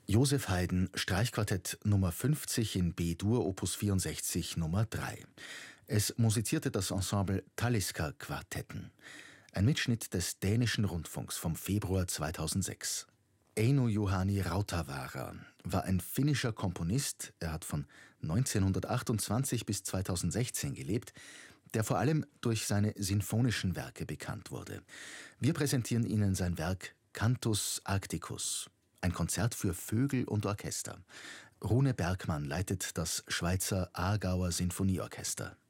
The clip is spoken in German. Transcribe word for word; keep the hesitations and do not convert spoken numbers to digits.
Joseph Haydn, Streichquartett Nummer fünfzig in B-Dur, Opus vierundsechzig, Nummer drei. Es musizierte das Ensemble Talisker Quartetten. Ein Mitschnitt des dänischen Rundfunks vom Februar zweitausendsechs. Eino Juhani Rautavaara war ein finnischer Komponist, er hat von neunzehnhundertachtundzwanzig bis zweitausendsechzehn gelebt, der vor allem durch seine sinfonischen Werke bekannt wurde. Wir präsentieren Ihnen sein Werk Cantus Arcticus, ein Konzert für Vögel und Orchester. Rune Bergmann leitet das Schweizer Aargauer Sinfonieorchester.